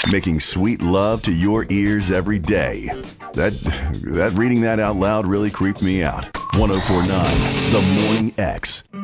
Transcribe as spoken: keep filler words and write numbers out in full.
Making sweet love to your ears every day. That, that reading that out loud really creeped me out. ten forty-nine, The Morning X.